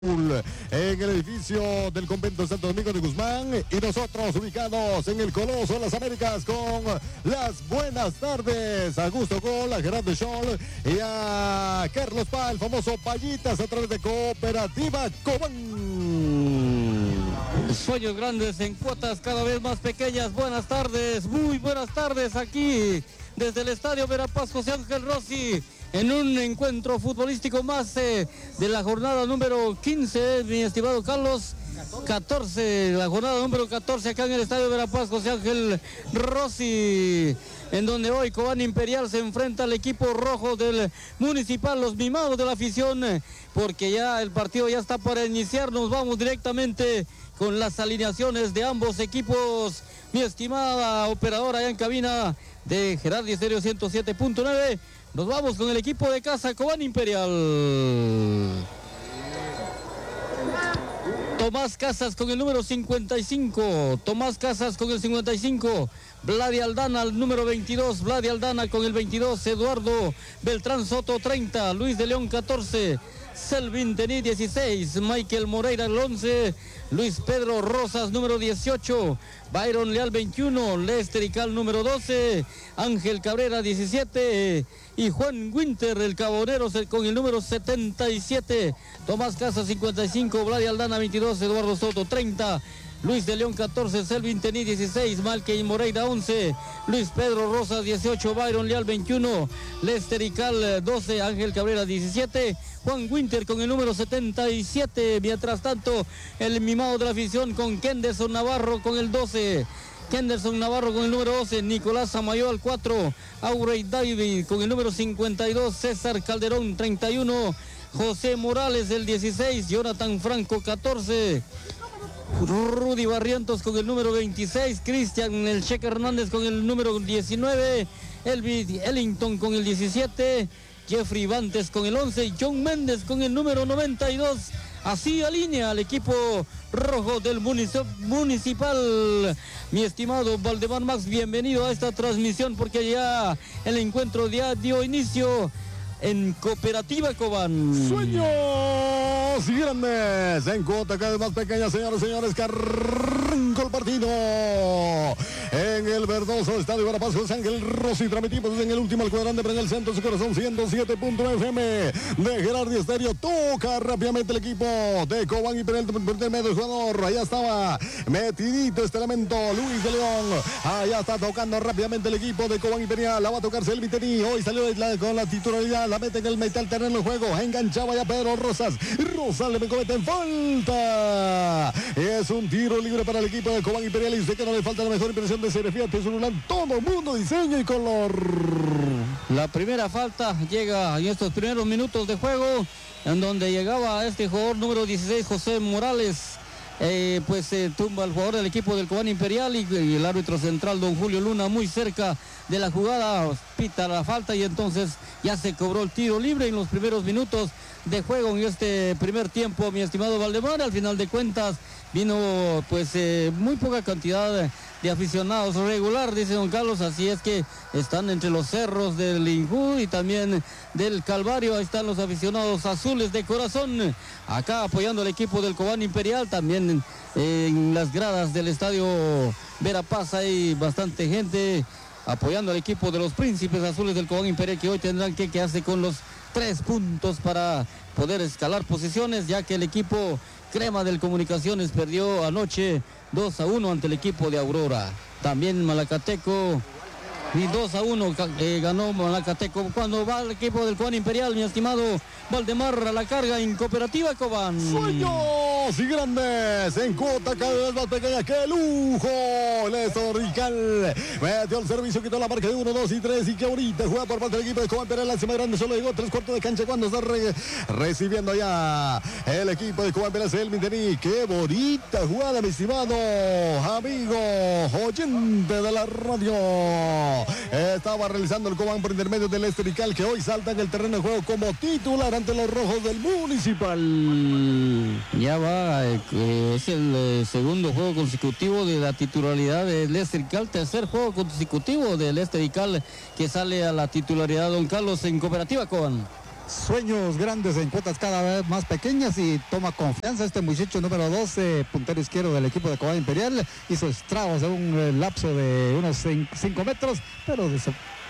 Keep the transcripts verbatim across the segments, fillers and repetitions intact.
en el edificio del convento de Santo Domingo de Guzmán, y nosotros ubicados en el Coloso de las Américas con las buenas tardes a Augusto Gol, a Gerardo Scholl y a Carlos Pa, el famoso Payitas, a través de Cooperativa Cobán. Sueños grandes en cuotas cada vez más pequeñas. Buenas tardes, muy buenas tardes aquí desde el Estadio Verapaz José Ángel Rossi, en un encuentro futbolístico más eh, de la jornada número quince, mi estimado Carlos. catorce, la jornada número catorce acá en el Estadio Verapaz José Ángel Rossi, en donde hoy Cobán Imperial se enfrenta al equipo rojo del Municipal, los mimados de la afición, porque ya el partido ya está para iniciar. Nos vamos directamente con las alineaciones de ambos equipos, mi estimada operadora allá en cabina de Gerardi Estéreo ciento siete punto nueve. Nos vamos con el equipo de casa, Cobán Imperial. Tomás Casas con el número cincuenta y cinco. Tomás Casas con el cincuenta y cinco. Vladi Aldana al número veintidós. Vladi Aldana con el veintidós. Eduardo Beltrán Soto treinta. Luis de León catorce. Selvin Tení dieciséis. Michael Moreira el once. Luis Pedro Rosas número dieciocho. Byron Leal veintiuno. Lester Ical número doce. Ángel Cabrera diecisiete. Y Juan Winter, el cabonero, con el número setenta y siete. Tomás Casas cincuenta y cinco. Vladi Aldana veintidós. Eduardo Soto treinta. Luis de León catorce, Selvin Tení dieciséis, Malkein Moreira once, Luis Pedro Rosas dieciocho, Byron Leal veintiuno, Lester Ical doce, Ángel Cabrera diecisiete, Juan Winter con el número setenta y siete. Mientras tanto, el mimado de la afición con Kenderson Navarro con el doce. Kenderson Navarro con el número doce, Nicolás Amayo al cuatro, Aurey David con el número cincuenta y dos, César Calderón treinta y uno, José Morales el dieciséis, Jonathan Franco catorce, Rudy Barrientos con el número veintiséis, Cristian El Cheque Hernández con el número diecinueve, Elvis Ellington con el diecisiete, Jeffrey Vantes con el once y John Méndez con el número noventa y dos. Así alinea al equipo rojo del Municipal. Mi estimado Valdemar Max, bienvenido a esta transmisión, porque ya el encuentro ya dio inicio en Cooperativa Cobán. Sueños grandes en cuota cada vez más pequeña, señores y señores, que arrancó el partido en el verdoso Estadio Verapaz José Ángel Rossi. Transmitimos en el último al cuadrante, pero en el centro de su corazón ciento siete punto nueve F M de Gerardi Estéreo. Toca rápidamente el equipo de Cobán Imperial por el medio del jugador. Allá estaba metidito este elemento, Luis de León. Allá está tocando rápidamente el equipo de Cobán Imperial. La va a tocar Selvin Tení. Hoy salió de la, con la titularidad. La mete en el metal terreno de juego. Enganchaba ya Pedro Rosas. Rosas le cometen falta. Es un tiro libre para el equipo de Cobán Imperial. Y usted que no le falta la mejor impresión de Serefía Tezurulan. Todo mundo, diseño y color. La primera falta llega en estos primeros minutos de juego, en donde llegaba este jugador número dieciséis, José Morales. Eh, pues eh, tumba al jugador del equipo del Cobán Imperial, y, y el árbitro central don Julio Luna, muy cerca de la jugada, pita la falta, y entonces ya se cobró el tiro libre en los primeros minutos de juego en este primer tiempo, mi estimado Valdemar. Al final de cuentas vino pues eh, muy poca cantidad de aficionados, regular, dice don Carlos, así es que están entre los cerros del Injú y también del Calvario. Ahí están los aficionados azules de corazón, acá apoyando al equipo del Cobán Imperial. También eh, en las gradas del Estadio Verapaz hay bastante gente apoyando al equipo de los Príncipes Azules del Cobán Imperial, que hoy tendrán que quedarse con los tres puntos para poder escalar posiciones, ya que el equipo Crema del Comunicaciones perdió anoche dos a uno ante el equipo de Aurora. También Malacateco, y dos a uno eh, ganó Malacateco. Cuando va el equipo del Cobán Imperial, mi estimado Valdemar, a la carga en Cooperativa Cobán. Sueños y grandes en cuota cada vez más pequeña. ¡Qué lujo! Lester Ical metió el servicio, quitó la marca de uno, dos y tres, y que ahorita juega por parte del equipo de Cobán Imperial. La más grande solo llegó tres cuartos de cancha cuando está re recibiendo ya el equipo de Cobán Imperial. Selvin Tení. ¡Qué bonita jugada, mi estimado amigo oyente de la radio! Estaba realizando el Cobán por intermedio del Lester Ical, que hoy salta en el terreno de juego como titular ante los rojos del Municipal. Ya va, eh, es el eh, segundo juego consecutivo de la titularidad de Lester Ical, tercer juego consecutivo de Lester Ical que sale a la titularidad, don Carlos, en Cooperativa Cobán. Sueños grandes en cuotas cada vez más pequeñas y toma confianza este muchacho número doce, puntero izquierdo del equipo de Cobán Imperial. Hizo estragos en un lapso de unos cinco metros, pero de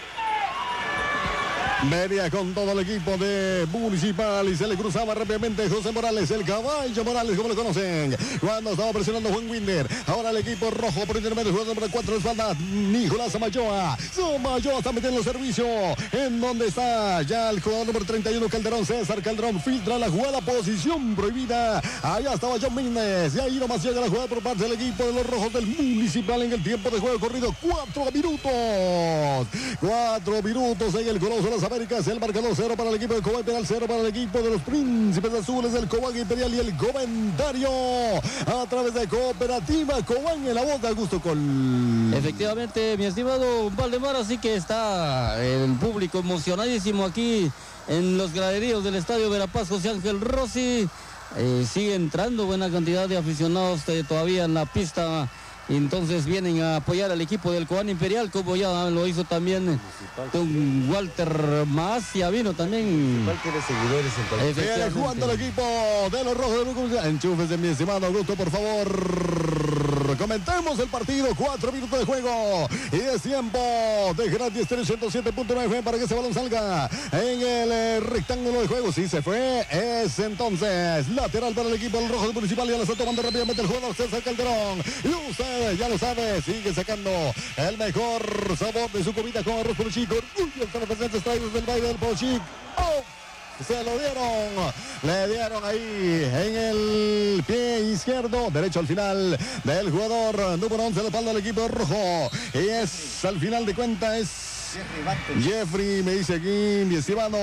venía con todo el equipo de Municipal y se le cruzaba rápidamente José Morales, el caballo Morales, como lo conocen, cuando estaba presionando Juan Winder. Ahora el equipo rojo por intermedio, jugador número cuatro de espalda, Nicolás Samayoa. Samayoa está metiendo servicio, en donde está ya el jugador número treinta y uno, Calderón, César Calderón, filtra la jugada, posición prohibida. Allá estaba John Méndez, y ahí nomás llega la jugada por parte del equipo de los rojos del Municipal en el tiempo de juego corrido, cuatro minutos. Cuatro minutos en el Coloso de las Américas, el marcador cero para el equipo de Cobán Imperial, cero para el equipo de los Príncipes Azules del Cobán Imperial, y el comentario a través de Cooperativa Cobán en la voz de Augusto Col. Efectivamente, mi estimado Valdemar, así que está el público emocionadísimo aquí en los graderíos del Estadio Verapaz José Ángel Rossi. Eh, sigue entrando buena cantidad de aficionados eh, todavía en la pista. Entonces vienen a apoyar al equipo del Cobán Imperial, como ya lo hizo también con Walter Macia, vino también. Tiene seguidores en Viene jugando el equipo de los rojos de Bucumilla. Enchúfese, mi estimado Augusto, por favor. Comentemos el partido, cuatro minutos de juego y es tiempo de Gratis trescientos siete punto nueve para que ese balón salga en el eh, rectángulo de juego. Si se fue, es entonces lateral para el equipo del rojo del Municipal, y ya lo está tomando rápidamente el jugador César Calderón. Y usted ya lo sabe, sigue sacando el mejor sabor de su comida con arroz Polochic. Orgullo están presentes traídos del baile del Polochic. ¡Oh! Se lo dieron, le dieron ahí en el pie izquierdo, derecho al final del jugador número once, la espalda del equipo rojo. Y es, al final de cuentas, es Jeffrey, me dice aquí, mi estimado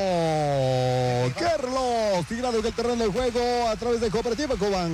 Carlos, tirado que el terreno del juego a través de Cooperativa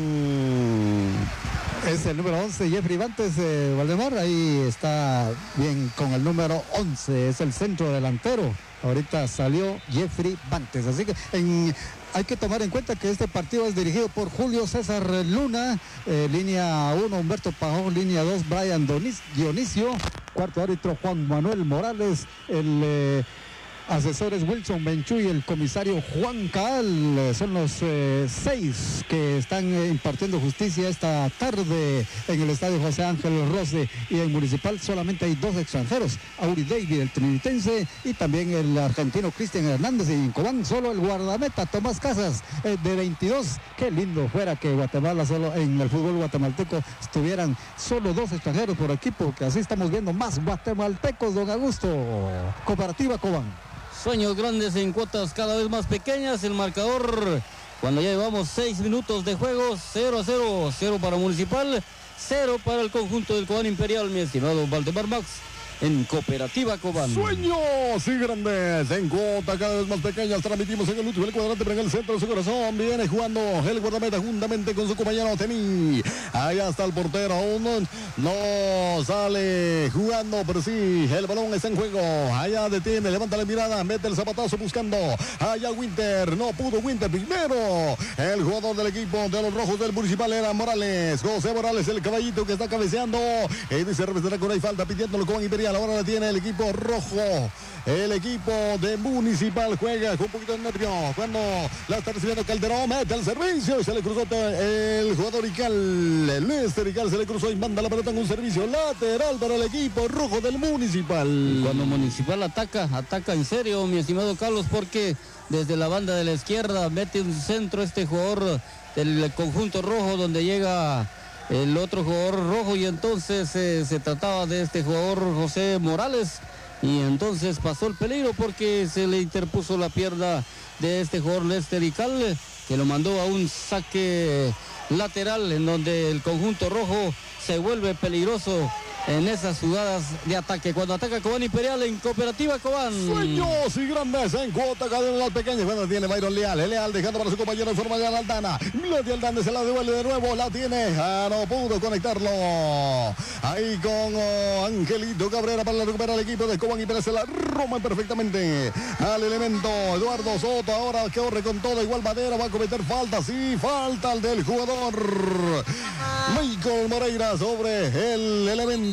Cobán. Es el número once, Jeffrey Bantes, eh, Valdemar, ahí está bien con el número once, es el centro delantero. Ahorita salió Jeffrey Bantes, así que en, hay que tomar en cuenta que este partido es dirigido por Julio César Luna, eh, línea uno Humberto Pajón, línea dos Brian Donis, Dionisio, cuarto árbitro Juan Manuel Morales, el eh, asesores Wilson Benchu y el comisario Juan Caal. Eh, son los eh, seis que están eh, impartiendo justicia esta tarde en el estadio José Ángel Rossi, y en Municipal solamente hay dos extranjeros, Auri David, el trinitense, y también el argentino Cristian Hernández, y en Cobán solo el guardameta Tomás Casas, eh, de veintidós. Qué lindo fuera que Guatemala, solo en el fútbol guatemalteco, estuvieran solo dos extranjeros por equipo, que así estamos viendo más guatemaltecos, don Augusto. Cooperativa Cobán. Sueños grandes en cuotas cada vez más pequeñas. El marcador, cuando ya llevamos seis minutos de juego, cero a cero. cero para Municipal, cero para el conjunto del Cobán Imperial, mi estimado Valdemar Max, en Cooperativa Cobán. Sueños y grandes en cuota cada vez más pequeñas. Transmitimos en el último el cuadrante, pero en el centro de su corazón viene jugando el guardameta juntamente con su compañero Temí. Allá está el portero, aún no sale jugando, pero sí, el balón está en juego. Allá detiene, levanta la mirada, mete el zapatazo buscando. Allá Winter, no pudo Winter primero. El jugador del equipo de los rojos del Municipal era Morales, José Morales, el caballito que está cabeceando. Y dice representar con ahí falta, pidiéndolo con Imperial. Ahora la tiene el equipo rojo. El equipo de Municipal juega con un poquito de nervio cuando la está recibiendo Calderón, mete el servicio y se le cruzó el jugador Ical. El Lester Ical se le cruzó y manda la pelota en un servicio lateral para el equipo rojo del Municipal. Y cuando Municipal ataca, ataca en serio, mi estimado Carlos, porque desde la banda de la izquierda mete un centro este jugador del conjunto rojo, donde llega el otro jugador rojo, y entonces eh, se trataba de este jugador José Morales, y entonces pasó el peligro porque se le interpuso la pierna de este jugador Lester Ical, que lo mandó a un saque lateral, en donde el conjunto rojo se vuelve peligroso en esas jugadas de ataque cuando ataca Cobán Imperial en Cooperativa Cobán. Sueños y grandes en cuota cada uno de los pequeños. Bueno, tiene Byron Leal, el Leal dejando para su compañero en forma de Aldana. Glady Aldana se la devuelve de nuevo, la tiene, ah, no pudo conectarlo. Ahí con oh, Angelito Cabrera para recuperar el equipo de Cobán Imperial, se la roman perfectamente al elemento Eduardo Soto. Ahora que corre con todo, igual Madera va a cometer falta, sí, falta al del jugador Michael Moreira sobre el elemento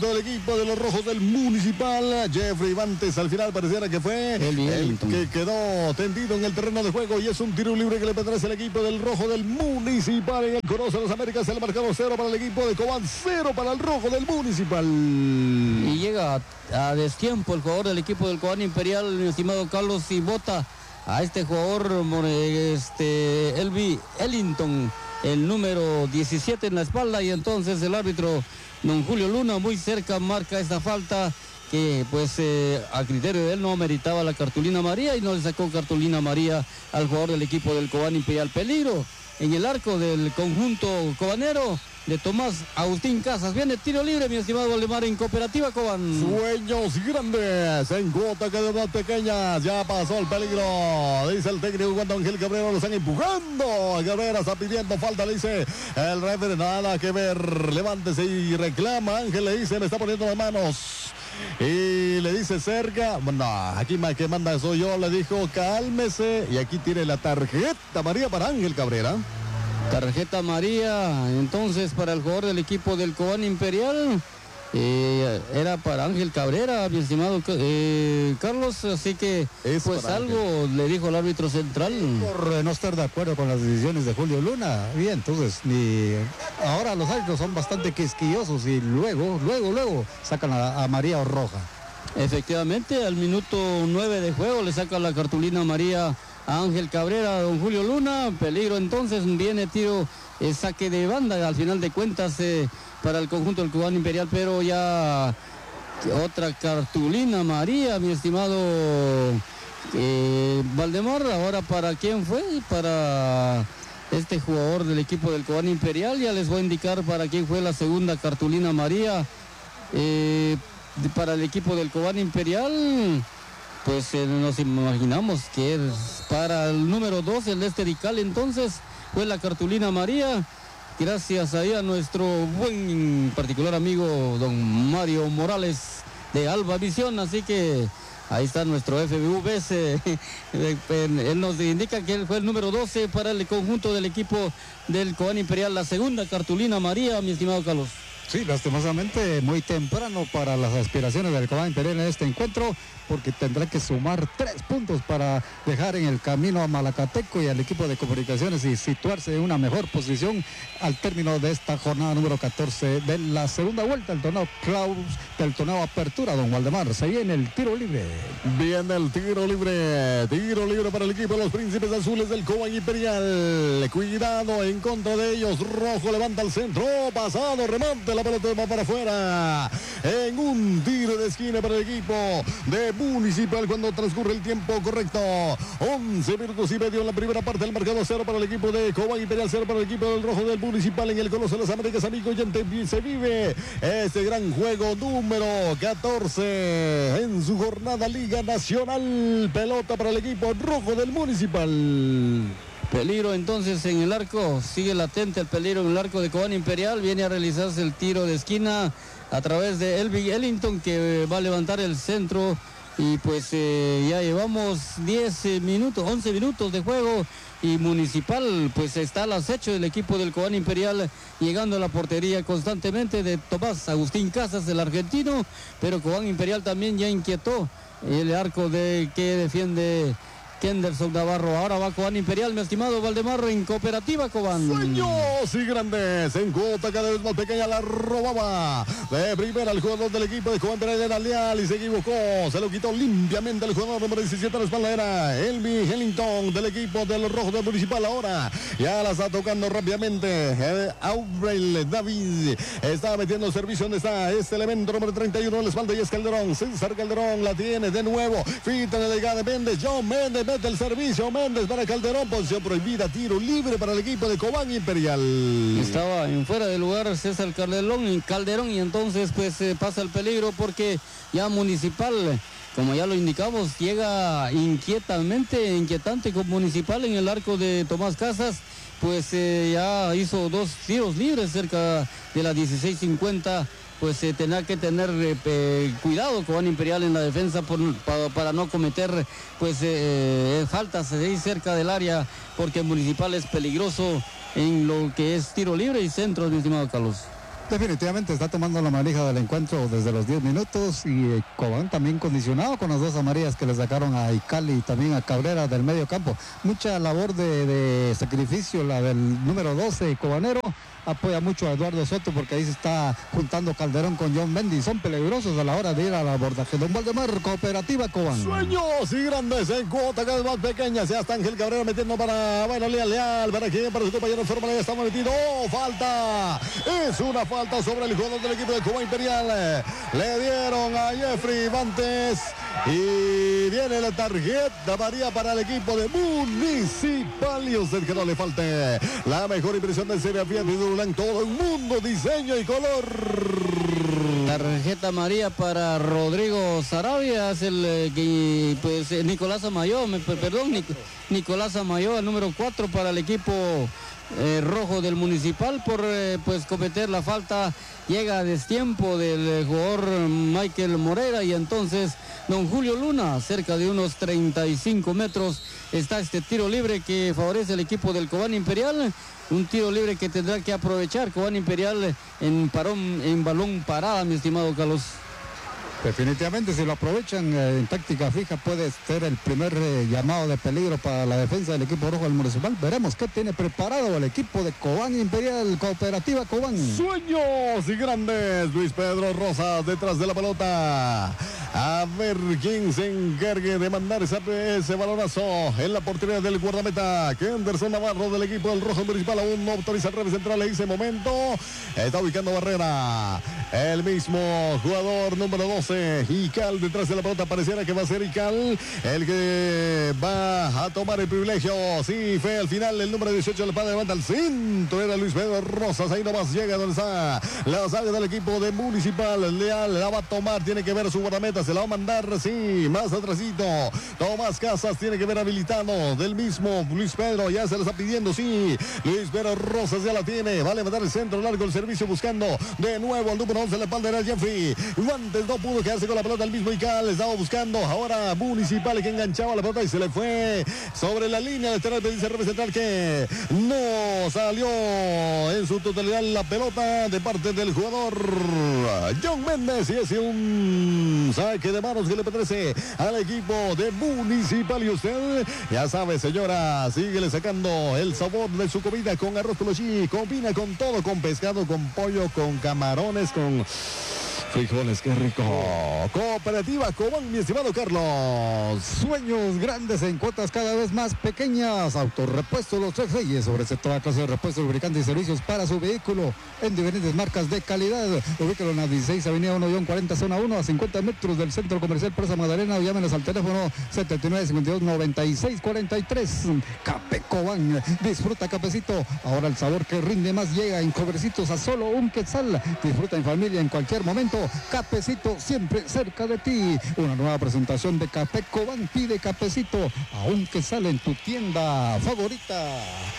conjunto del equipo de los rojos del Municipal. Jeffrey Bantes al final pareciera que fue el, el que quedó tendido en el terreno de juego y es un tiro libre que le pertenece al equipo del rojo del Municipal. En el Conoce de las Américas el marcador cero para el equipo de Cobán, cero para el rojo del Municipal. Y llega a, a destiempo el jugador del equipo del Cobán Imperial, mi estimado Carlos, y bota a este jugador, este Elvi Ellington, el número diecisiete en la espalda, y entonces el árbitro don Julio Luna muy cerca marca esta falta que pues eh, a criterio de él no meritaba la cartulina amarilla y no le sacó cartulina amarilla al jugador del equipo del Cobán Imperial. Peligro en el arco del conjunto cobanero de Tomás Agustín Casas. Viene tiro libre, mi estimado Valdemar, en Cooperativa Cobán. Sueños grandes en cuota cada vez más pequeñas. Ya pasó el peligro, dice el técnico cuando Ángel Cabrera lo están empujando. Cabrera está pidiendo falta, le dice el referee, nada que ver. Levántese y reclama. Ángel le dice, me está poniendo las manos. Y le dice cerca, bueno, aquí más que manda soy yo, le dijo cálmese. Y aquí tiene la tarjeta María para Ángel Cabrera. Tarjeta María, entonces para el jugador del equipo del Cobán Imperial, eh, era para Ángel Cabrera, mi estimado eh, Carlos, así que es pues algo Ángel le dijo el árbitro central. Por no estar de acuerdo con las decisiones de Julio Luna, y entonces ni ahora los árbitros son bastante quisquillosos y luego, luego, luego sacan a, a María o roja. Efectivamente, al minuto nueve de juego le saca la cartulina María a Ángel Cabrera, don Julio Luna. Peligro entonces, viene tiro, eh, saque de banda al final de cuentas eh, para el conjunto del Cobán Imperial, pero ya otra cartulina María, mi estimado eh, Valdemar. Ahora para quién fue, para este jugador del equipo del Cobán Imperial. Ya les voy a indicar para quién fue la segunda cartulina María eh, para el equipo del Cobán Imperial. Pues eh, nos imaginamos que es para el número dos, el este Dical, entonces fue la cartulina María, gracias ahí a nuestro buen particular amigo don Mario Morales de Alba Visión, así que ahí está nuestro F B V S, él nos indica que él fue el número doce para el conjunto del equipo del Cobán Imperial, la segunda cartulina María, mi estimado Carlos. Sí, lastimosamente muy temprano para las aspiraciones del Cobán Imperial en este encuentro, porque tendrá que sumar tres puntos para dejar en el camino a Malacateco y al equipo de comunicaciones y situarse en una mejor posición al término de esta jornada número catorce de la segunda vuelta del torneo Claus, del torneo Apertura, don Waldemar. Se viene el tiro libre. Viene el tiro libre, tiro libre para el equipo de los Príncipes Azules del Cobán Imperial. Cuidado en contra de ellos, rojo levanta el centro, pasado, remate, la pelota va para afuera. En un tiro de esquina para el equipo de Municipal cuando transcurre el tiempo correcto. once minutos y medio en la primera parte del marcador, cero para el equipo de Cobán Imperial, cero para el equipo del rojo del Municipal en el Coloso de las Américas, amigos, y se vive este gran juego número catorce en su jornada Liga Nacional. Pelota para el equipo rojo del Municipal. Peligro entonces en el arco, sigue latente el peligro en el arco de Cobán Imperial, viene a realizarse el tiro de esquina a través de Elvi Ellington, que va a levantar el centro. Y pues eh, ya llevamos diez minutos, once minutos de juego y Municipal pues está al acecho del equipo del Cobán Imperial, llegando a la portería constantemente de Tomás Agustín Casas, el argentino, pero Cobán Imperial también ya inquietó el arco de que defiende Kenderson Navarro. Ahora va Cobán Imperial, mi estimado Valdemar, en Cooperativa Cobán. Sueños y grandes en cuota cada vez más pequeña, la robaba de primera el jugador del equipo de Cobán Imperial, era Leal y se equivocó, se lo quitó limpiamente el jugador número diecisiete a la espalda, era Elvi Ellington del equipo del rojo del Municipal. Ahora ya la está tocando rápidamente eh, Aubrey David, está metiendo servicio donde está este elemento número treinta y uno en la espalda y es Calderón. César Calderón la tiene de nuevo, fita en la llegada de Méndez, John Méndez mete el servicio, Méndez para Calderón, posición prohibida, tiro libre para el equipo de Cobán Imperial. Estaba en fuera de lugar César Calderón, Calderón y entonces pues eh, pasa el peligro porque ya Municipal, como ya lo indicamos, llega inquietamente, inquietante con Municipal en el arco de Tomás Casas, pues eh, ya hizo dos tiros libres cerca de la dieciséis cincuenta. Pues eh, tendrá que tener eh, cuidado Cobán Imperial en la defensa por, para, para no cometer pues eh, faltas ahí cerca del área, porque Municipal es peligroso en lo que es tiro libre y centros, mi estimado Carlos. Definitivamente está tomando la manija del encuentro desde los diez minutos y eh, Cobán también condicionado con las dos amarillas que le sacaron a Icali y también a Cabrera del medio campo. Mucha labor de, de sacrificio la del número doce cobanero. Apoya mucho a Eduardo Soto porque ahí se está juntando Calderón con John Mendy. Son peligrosos a la hora de ir al abordaje. Don Valdemar, Cooperativa Cobán. Sueños y grandes en cuota cada vez más pequeñas. Ya está Ángel Cabrera metiendo para, bueno, Leal, Leal. ¿Para quién? Para su compañero Forma. Ya estamos metidos. ¡Oh, falta! Es una falta sobre el jugador del equipo de Cobán Imperial. Le dieron a Jeffrey Bantes. Y viene la tarjeta María para el equipo de Municipal. Y usted que no le falte la mejor impresión de Serie Fiat en todo el mundo, diseño y color. Tarjeta amarilla para Rodrigo Sarabia, es el eh, que, pues eh, Nicolás Amayo, me, perdón, Nic, Nicolás Amayo, el número cuatro para el equipo eh, rojo del Municipal por eh, pues cometer la falta. Llega a destiempo del eh, jugador Michael Moreira y entonces don Julio Luna, cerca de unos treinta y cinco metros, está este tiro libre que favorece al equipo del Cobán Imperial. Un tiro libre que tendrá que aprovechar Cobán Imperial en, parón, en balón parada, mi estimado Carlos. Definitivamente, si lo aprovechan eh, en táctica fija, puede ser el primer eh, llamado de peligro para la defensa del equipo rojo del Municipal. Veremos qué tiene preparado el equipo de Cobán Imperial, Cooperativa Cobán. Sueños y grandes. Luis Pedro Rosas detrás de la pelota. A ver quién se encargue de mandar ese, ese balonazo en la portería del guardameta. Kenderson Navarro del equipo del rojo municipal. Aún no autoriza el revés central en ese momento. Está ubicando barrera. El mismo jugador número doce. Ical detrás de la pelota. Pareciera que va a ser Ical el que va a tomar el privilegio. Sí, fue al final el número dieciocho. El padre levanta al centro. Era Luis Pedro Rosas. Ahí nomás llega donde está la salida del equipo de Municipal. Leal la va a tomar. Tiene que ver su guardameta. Se la va a mandar, sí, más atrasito. Tomás Casas tiene que ver habilitado del mismo Luis Pedro. Ya se la está pidiendo, sí. Luis Pedro Rosas ya la tiene. Va a levantar el centro largo el servicio buscando de nuevo al número once. La espalda era Jeffrey. Antes no pudo quedarse con la pelota el mismo Ical. Estaba buscando ahora Municipal que enganchaba la pelota y se le fue sobre la línea lateral. Dice el central que no salió en su totalidad la pelota de parte del jugador John Méndez. Y es un saque de manos que le pertenece al equipo de Municipal. Y usted ya sabe, señora, síguele sacando el sabor de su comida con arroz polochí. Combina con todo, con pescado, con pollo, con camarones, con frijoles, qué rico. Cooperativa Cobán, mi estimado Carlos. Sueños grandes en cuotas cada vez más pequeñas. Autorepuesto Los Tres Reyes. Ofrece toda clase de repuestos, lubricantes y servicios para su vehículo en diferentes marcas de calidad. Ubícalo en la dieciséis Avenida uno cuarenta Zona uno, a cincuenta metros del Centro Comercial Plaza Magdalena. O llámenos al teléfono setenta y nueve cincuenta y dos noventa y seis cuarenta y tres. Café Cobán. Disfruta cafecito. Ahora el sabor que rinde más llega en cobrecitos a solo un quetzal. Disfruta en familia en cualquier momento. Cafecito siempre cerca de ti. Una nueva presentación de Café Cobán. Pide cafecito aunque sale en tu tienda favorita.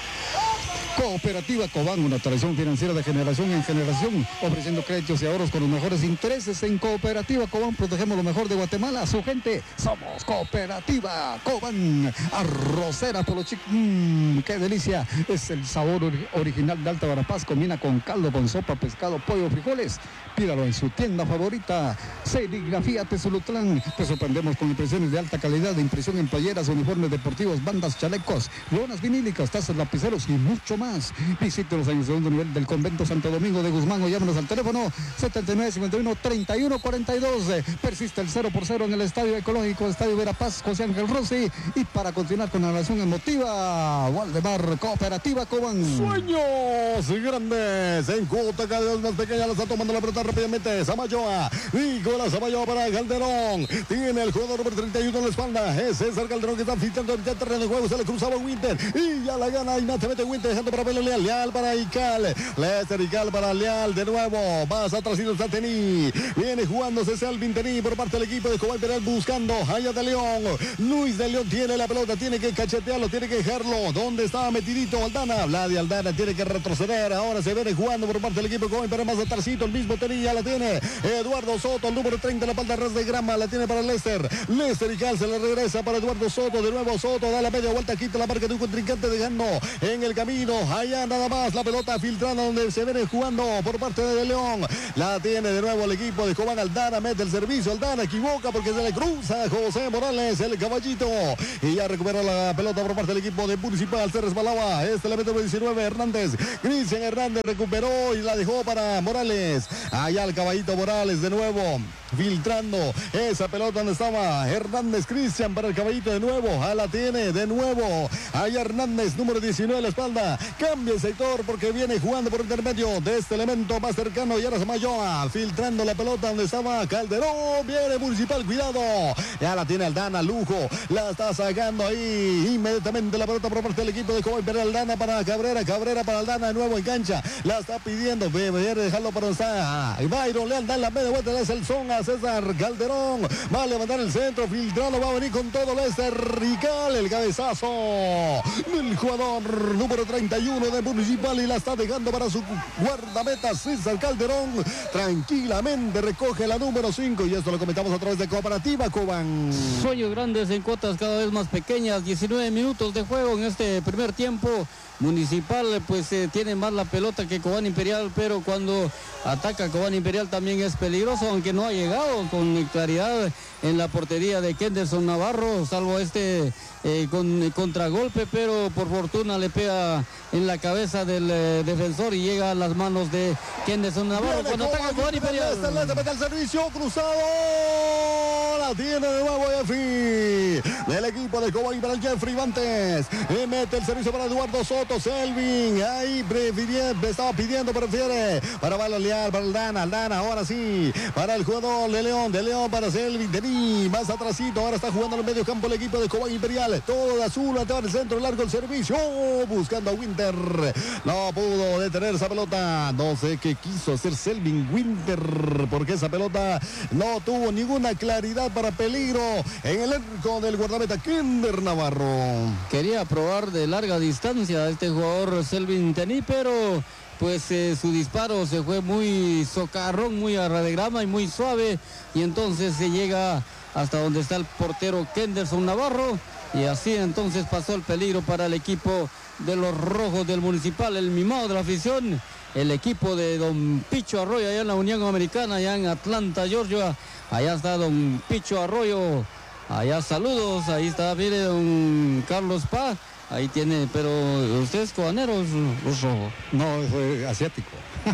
Cooperativa Cobán, una tradición financiera de generación en generación, ofreciendo créditos y ahorros con los mejores intereses. En Cooperativa Cobán protegemos lo mejor de Guatemala, su gente. Somos Cooperativa Cobán. Arrocera Polochic, mmm, qué delicia. Es el sabor or original de Alta Verapaz. Combina con caldo, con sopa, pescado, pollo, frijoles. Pídalo en su tienda favorita. Serigrafía Tezulutlán. Te sorprendemos con impresiones de alta calidad, de impresión en playeras, uniformes deportivos, bandas, chalecos, lonas vinílicas, tazas, lapiceros y mucho más. Visítenos en el segundo nivel del convento Santo Domingo de Guzmán o llámenos al teléfono setenta y nueve cincuenta y uno treinta y uno cuarenta y dos. Persiste el cero por cero en el Estadio Ecológico, Estadio Verapaz, José Ángel Rossi. Y para continuar con la narración emotiva, Waldemar, Cooperativa Cobán. Sueños grandes en cuota cada vez más pequeña. La está tomando la pelota rápidamente Samayoa. Nicolás Samayoa para Calderón. Tiene el jugador número treinta y uno en la espalda. Es César Calderón que está filtrando el terreno de juego. Se le cruzaba Winter y ya la gana inmediatamente Winter, dejando para Pelo Leal. Leal para Ical. Lester Ical para Leal de nuevo. Más atrasito está Tení. Viene jugándose Selvin Tení por parte del equipo de Cobán Imperial buscando Jaya de León. Luis de León tiene la pelota. Tiene que cachetearlo. Tiene que dejarlo. ¿Dónde estaba metidito Aldana? Vladi Aldana tiene que retroceder. Ahora se viene jugando por parte del equipo de Cobán Imperial. Más atrasito el mismo Tení. Ya la tiene Eduardo Soto, el número treinta, la palda ras de grama, la tiene para Lester. Lester Ical se le regresa para Eduardo Soto, de nuevo Soto, da la media vuelta, quita la marca de un contrincante, dejando en el camino allá nada más la pelota filtrando donde se viene jugando por parte de León. La tiene de nuevo el equipo de Cobán. Aldana mete el servicio, Aldana equivoca porque se le cruza José Morales, el caballito, y ya recupera la pelota por parte del equipo de Municipal. Se resbalaba este elemento diecinueve, Hernández. Cristian Hernández recuperó y la dejó para Morales. Allá el caballito Morales de nuevo filtrando esa pelota donde estaba Hernández. Cristian para el caballito de nuevo. Ah, la tiene de nuevo. Allá Hernández, número diecinueve a la espalda. Cambia el sector porque viene jugando por intermedio de este elemento más cercano. Y ahora Samayoa filtrando la pelota donde estaba Calderón. Viene Municipal, cuidado. Ya la tiene Aldana, lujo. La está sacando ahí inmediatamente la pelota por parte del equipo de Cobán Imperial. Aldana para Cabrera. Cabrera para Aldana de nuevo en cancha. La está pidiendo. Viene dejarlo para donde está Byron. Le anda en la media vuelta. Es el son a César Calderón. Va a levantar el centro. Filtrado. Va a venir con todo Lester Rical. El cabezazo del jugador número treinta y uno de Municipal. Y la está dejando para su guardameta César Calderón. Tranquilamente recoge la número cinco. Y esto lo comentamos a través de Cooperativa Cobán. Sueños grandes en cuotas cada vez más pequeñas. diecinueve minutos de juego en este primer tiempo. Municipal pues eh, tiene más la pelota que Cobán Imperial, pero cuando ataca Cobán Imperial también es peligroso, aunque no ha llegado con claridad en la portería de Kenderson Navarro, salvo este eh, con contragolpe, pero por fortuna le pega en la cabeza del eh, defensor y llega a las manos de Kenderson Navarro. Cuando ataca Cobán Imperial. Este mete el servicio cruzado. La tiene de nuevo Jeffrey. Del equipo de Cobán Imperial, Jeffrey Vantes. Y mete el servicio para Eduardo Soto. Selvin. Ahí prefiriendo, estaba pidiendo, prefiere. Para Valo Leal, para Aldana. Aldana, ahora sí. Para el jugador de León. De León para Selvin. De mí. Más atrasito. Ahora está jugando en el medio campo el equipo de Cobán Imperial. Todo de azul. Ante el centro. Largo el servicio. Buscando a Winter. No pudo detener esa pelota. No sé qué quiso hacer Selvin Winter. Porque esa pelota no tuvo ninguna claridad para peligro en el arco del guardameta Kinder Navarro. Quería probar de larga distancia a este jugador Selvin Tení, pero pues eh, su disparo se fue muy socarrón, muy a radiograma y muy suave, y entonces se llega hasta donde está el portero Kenderson Navarro, y así entonces pasó el peligro para el equipo de los rojos del Municipal, el mimado de la afición, el equipo de don Picho Arroyo allá en la Unión Americana, allá en Atlanta, Georgia. Allá está don Picho Arroyo, allá saludos, ahí está, mire, don Carlos Paz, ahí tiene, pero usted es cobanero, es rojo. No, soy asiático.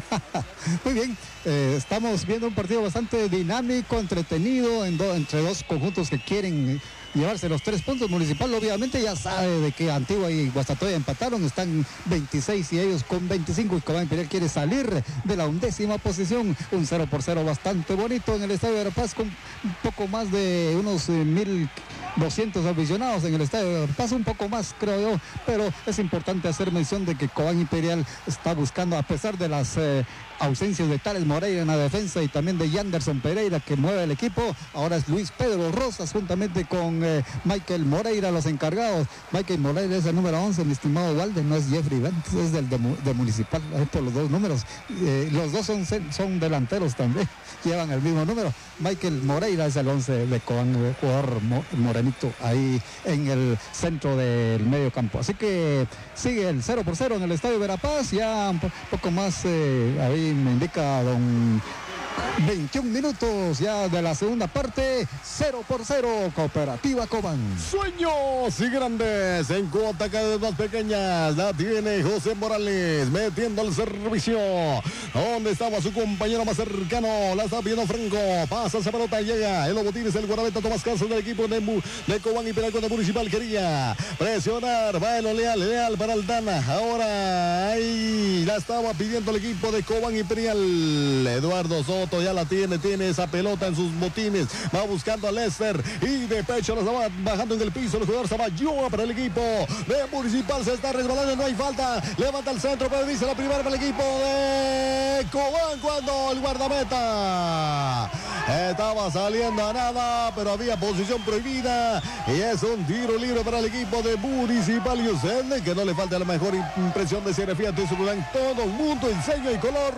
Muy bien, eh, estamos viendo un partido bastante dinámico, entretenido, en do, entre dos conjuntos que quieren llevarse los tres puntos. Municipal obviamente ya sabe de que Antigua y Guastatoya empataron, están veintiséis y ellos con veinticinco, y Cobán Imperial quiere salir de la undécima posición. Un cero por cero bastante bonito en el Estadio de La Paz, con un poco más de unos eh, mil doscientos aficionados en el Estadio de La Paz, un poco más creo yo, pero es importante hacer mención de que Cobán Imperial está buscando, a pesar de las eh, ausencias de Tales Moreira en la defensa y también de Yanderson Pereira que mueve el equipo, ahora es Luis Pedro Rosas juntamente con eh, Michael Moreira los encargados. Michael Moreira es el número once, mi estimado Walde, no es Jeffrey Vantes, es del de, de Municipal, es por los dos números, eh, los dos son, son delanteros también, llevan el mismo número. Michael Moreira es el once de Cobán, el jugador morenito ahí en el centro del medio campo, así que sigue el cero por cero en el Estadio Verapaz, ya un poco más eh, ahí me indica don veintiún minutos ya de la segunda parte, cero por cero, Cooperativa Cobán. Sueños y grandes en cuota cada vez más pequeñas, la tiene José Morales metiendo el servicio, donde estaba su compañero más cercano, la está viendo Franco, pasa esa pelota, llega el Botines, el guardameta Tomás Casas del equipo de, de Cobán Imperial, cuando Municipal quería presionar, va el Leal, Leal para Aldana, ahora ahí la estaba pidiendo el equipo de Cobán Imperial, Eduardo Soto ya la tiene, tiene esa pelota en sus botines, va buscando a Lester y de pecho la estaba bajando en el piso el jugador Samayoa para el equipo de Municipal, se está resbalando, no hay falta, levanta el centro, pero dice la primera para el equipo de Cobán, cuando el guardameta Estaba saliendo a nada, pero había posición prohibida. Y es un tiro libre para el equipo de Municipal y usted, que no le falta la mejor impresión de ser Fiat Celular. Todo un mundo, enseño y color.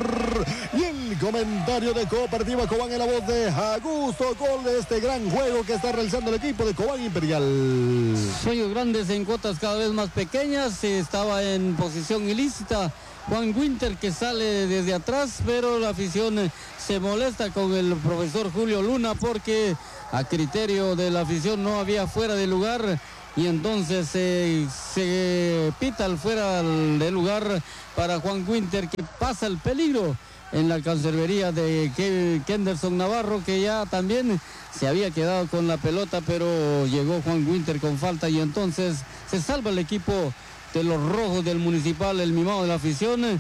Y el comentario de Cooperativa Cobán en la voz de Augusto Gol de este gran juego que está realizando el equipo de Cobán Imperial. Sueños grandes en cuotas cada vez más pequeñas. Estaba en posición ilícita Juan Winter, que sale desde atrás, pero la afición se molesta con el profesor Julio Luna porque a criterio de la afición no había fuera de lugar. Y entonces eh, se pita el fuera de lugar para Juan Winter, que pasa el peligro en la cancerbería de Kenderson Navarro, que ya también se había quedado con la pelota, pero llegó Juan Winter con falta y entonces se salva el equipo de los rojos del Municipal, el mimado de la afición,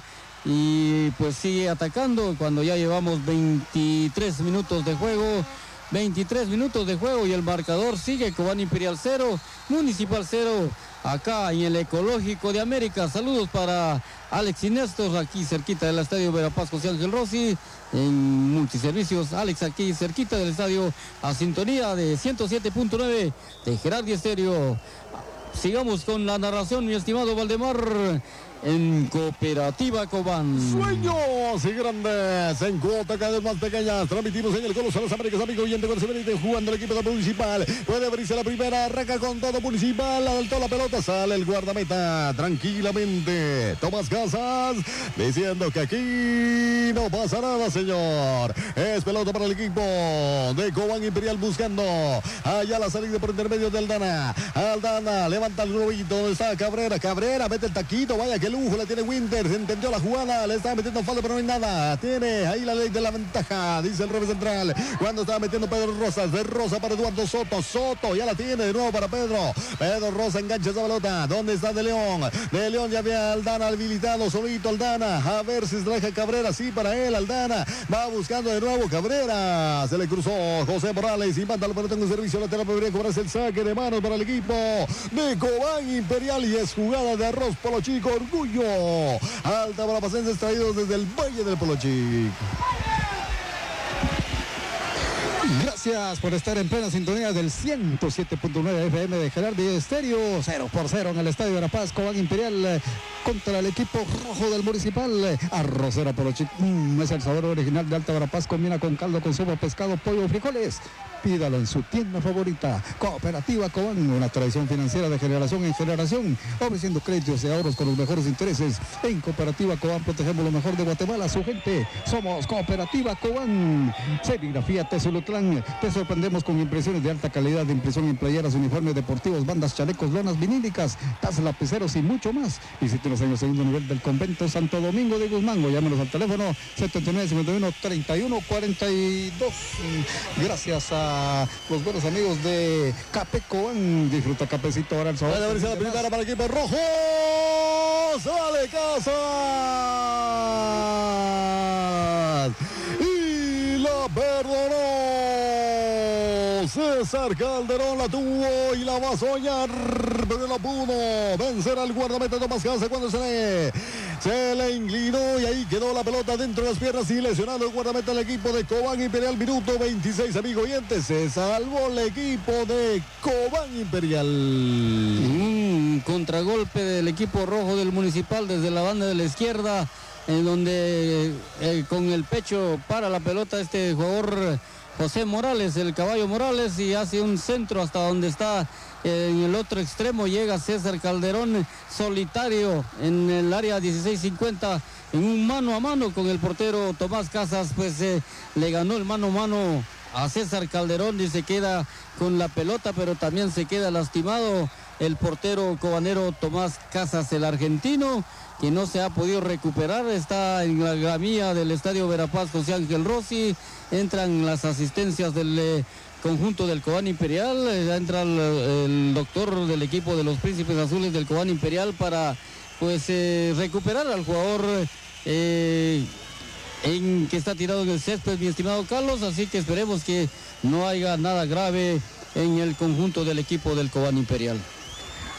y pues sigue atacando cuando ya llevamos veintitrés minutos de juego. veintitrés minutos de juego y el marcador sigue: Cobán Imperial cero, Municipal cero, acá en el Ecológico de América. Saludos para Alex y Néstor, aquí cerquita del Estadio Verapaz José Ángel Rossi, en Multiservicios. Alex aquí cerquita del estadio, a sintonía de ciento siete punto nueve de Gerardi Estéreo. Sigamos con la narración, mi estimado Valdemar, en Cooperativa Cobán. Sueños y grandes en cuota cada vez más pequeñas. Transmitimos en el Coloso de las Américas, amigo oyente, con Severite jugando el equipo de Municipal. Puede abrirse la primera, arranca con todo Municipal. Adelantó la pelota, sale el guardameta tranquilamente. Tomás Casas diciendo que aquí no pasa nada, señor. Es pelota para el equipo de Cobán Imperial buscando allá la salida por intermedio de Aldana. Aldana levanta el globito donde está Cabrera. Cabrera mete el taquito, vaya que lujo le tiene Winter, se entendió la jugada, le estaba metiendo falta pero no hay nada, tiene ahí la ley de la ventaja, dice el revés central, cuando estaba metiendo Pedro Rosas, de Rosa para Eduardo Soto, Soto ya la tiene de nuevo para Pedro, Pedro Rosa engancha esa pelota, ¿dónde está De León? De León ya había Aldana habilitado, solito Aldana, a ver si se deja Cabrera, sí para él, Aldana, va buscando de nuevo Cabrera, se le cruzó José Morales y manda la pelota en un servicio lateral, debería cobrarse el saque de manos para el equipo de Cobán Imperial y es jugada de arroz Polo Chico, orgullo alta para pacientes extraídos desde el Valle del Polo Chico. Gracias por estar en plena sintonía del ciento siete punto nueve F M de Gerardi Estéreo. cero por cero en el Estadio Verapaz. Cobán Imperial eh, contra el equipo rojo del Municipal. Eh, arrocera Polo Chico. Mm, es el sabor original de Alta Verapaz. Combina con caldo, con sopa, pescado, pollo, frijoles. Pídalo en su tienda favorita. Cooperativa Cobán, una tradición financiera de generación en generación, ofreciendo créditos y ahorros con los mejores intereses. En Cooperativa Cobán protegemos lo mejor de Guatemala, su gente. Somos Cooperativa Cobán. Serigrafía Tesulutlán. Te sorprendemos con impresiones de alta calidad de impresión en playeras, uniformes deportivos, bandas, chalecos, lonas vinílicas, tazas, lapiceros y mucho más. Visítenos en el segundo nivel del convento Santo Domingo de Guzmán o llámenos al teléfono setenta y nueve cincuenta y uno treinta y uno cuarenta y dos. Gracias a los buenos amigos de Cape Cobán. Disfruta cafecito ahora el sabor. Puede abrirse la primera para el equipo rojo. Sale Casas. Y la perdonó. César Calderón la tuvo y la va a soñar, pero no pudo vencer al guardameta Tomás Casas cuando se le, se le inclinó y ahí quedó la pelota dentro de las piernas y lesionado el guardameta del equipo de Cobán Imperial. Minuto veintiséis, amigo oyente, se salvó el equipo de Cobán Imperial. Un contragolpe del equipo rojo del Municipal desde la banda de la izquierda, en donde eh, con el pecho para la pelota este jugador José Morales, el caballo Morales, y hace un centro hasta donde está eh, en el otro extremo. Llega César Calderón solitario en el área dieciséis cincuenta en un mano a mano con el portero Tomás Casas, pues eh, le ganó el mano a mano a César Calderón y se queda con la pelota, pero también se queda lastimado el portero cobanero Tomás Casas, el argentino, que no se ha podido recuperar. Está en la gramilla del Estadio Verapaz José Ángel Rossi. Entran las asistencias del eh, conjunto del Cobán Imperial. Eh, entra el, el doctor del equipo de los Príncipes Azules del Cobán Imperial para pues eh, recuperar al jugador eh, en que está tirado en el césped, mi estimado Carlos. Así que esperemos que no haya nada grave en el conjunto del equipo del Cobán Imperial.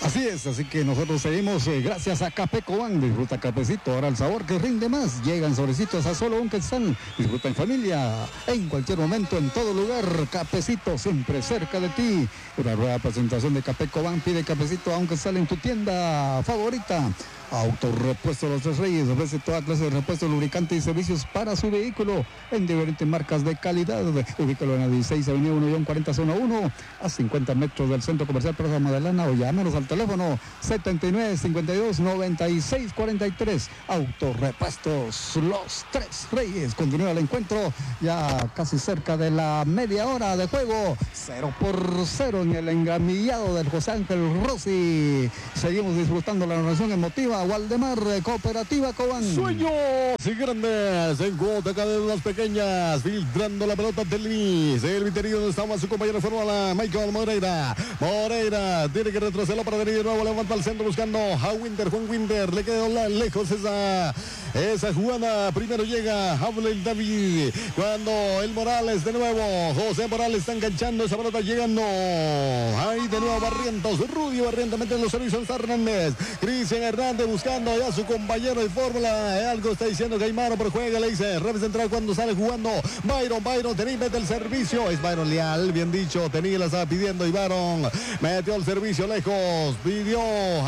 Así es, así que nosotros seguimos eh, gracias a Café Cobán. Disfruta cafecito, ahora el sabor que rinde más. Llegan sobrecitos a solo un quetzal. Disfruta en familia, en cualquier momento, en todo lugar. Cafecito siempre cerca de ti. Una nueva presentación de Café Cobán. Pide cafecito a un quetzal en tu tienda favorita. Autorepuesto Los Tres Reyes ofrece toda clase de repuestos, lubricantes y servicios para su vehículo en diferentes marcas de calidad. Ubícalo en la dieciséis Avenida uno cuarenta Zona uno, a cincuenta metros del Centro Comercial Plaza Madelana, o llámenos al teléfono setenta y nueve cincuenta y dos noventa y seis cuarenta y tres. Autorepuestos Los Tres Reyes. Continúa el encuentro ya casi cerca de la media hora de juego. Cero por cero en el engramillado del José Ángel Rossi. Seguimos disfrutando la narración emotiva. Waldemar, Cooperativa Cobán. Sueños y grandes en cuota cada vez más pequeñas, filtrando la pelota de Luis. El interior donde estaba su compañero de fórmula, Michael Moreira. Moreira tiene que retrocederlo para venir de nuevo, levanta al centro buscando a Winter, Juan Winter. Le quedó lejos esa, esa jugada. Primero llega Abel David. Cuando el Morales de nuevo, José Morales está enganchando esa pelota, llegando. Ahí de nuevo Barrientos, Rudy Barrientos mete en los servicios Hernández. Cristian Hernández buscando ya a su compañero de fórmula. Algo está diciendo Caimano, pero juega, le dice revés central cuando sale jugando Byron, Byron, Tení mete el servicio, es Byron Leal, bien dicho, Tení la estaba pidiendo y Byron metió el servicio lejos, pidió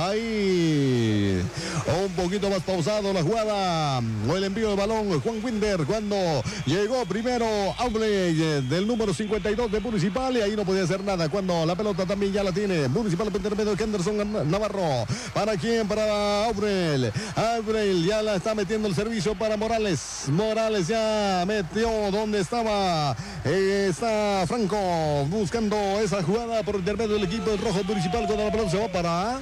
ahí un poquito más pausado la jugada, o el envío de balón, Juan Winder, cuando llegó primero Aubrey del número cincuenta y dos de Municipal, y ahí no podía hacer nada, cuando la pelota también ya la tiene Municipal, el intermedio de Henderson Navarro, ¿para quién? Para Aubrey, Aubrey ya la está metiendo el servicio para Morales, Morales ya metió donde estaba, eh, está Franco buscando esa jugada por intermedio del equipo del Rojo Municipal, cuando la pelota se va para...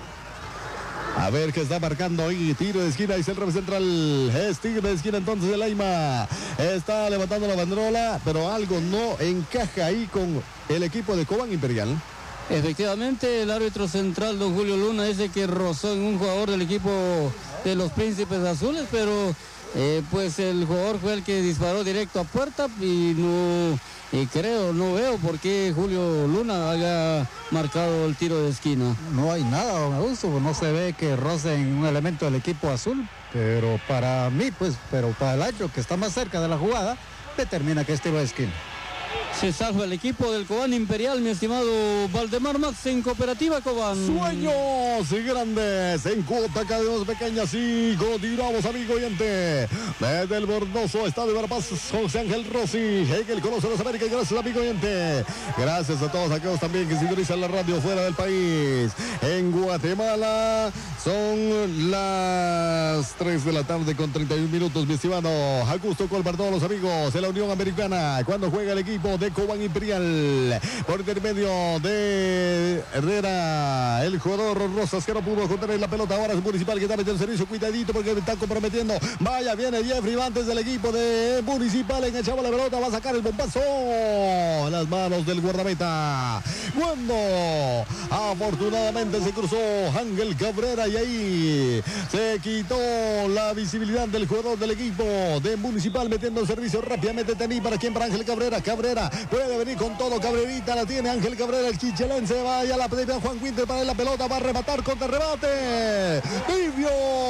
A ver qué está marcando ahí, tiro de esquina, dice el revés central, es tiro de esquina entonces el Aima, está levantando la banderola, pero algo no encaja ahí con el equipo de Cobán Imperial. Efectivamente, el árbitro central, don Julio Luna, dice que rozó en un jugador del equipo de los Príncipes Azules, pero eh, pues el jugador fue el que disparó directo a puerta y no... Y creo, no veo por qué Julio Luna haya marcado el tiro de esquina. No hay nada, don Augusto, no se ve que rocen un elemento del equipo azul, pero para mí, pues, pero para el árbitro que está más cerca de la jugada, determina que es tiro de esquina. Se salva el equipo del Cobán Imperial, mi estimado Valdemar Max, en Cooperativa Cobán. Sueños y grandes en cuota cada vez más pequeñas y continuamos, amigo oyente. Desde el bordoso estadio de Verapaz, José Ángel Rossi, Hegel conoce las Américas. Gracias, amigo oyente. Gracias a todos aquellos también que sintonizan la radio fuera del país. En Guatemala son las tres de la tarde con treinta y un minutos, mi estimado Augusto Colbert, todos los amigos de la Unión Americana. Cuando juega el equipo de Cobán Imperial por intermedio de Herrera, el jugador Rosas que no pudo contener la pelota, ahora es Municipal que está metiendo el servicio, cuidadito porque está comprometiendo, vaya, viene Jeffrey Vantes del equipo de Municipal, enganchaba la pelota, va a sacar el bombazo en las manos del guardameta, cuando afortunadamente se cruzó Ángel Cabrera y ahí se quitó la visibilidad del jugador del equipo de Municipal, metiendo el servicio rápidamente. Tení para quien, para Ángel Cabrera, Cabrera puede venir con todo, Cabrerita la tiene Ángel Cabrera, el chichelense, vaya la pelota, Juan Winter para la pelota, va a rematar contra rebate, tibio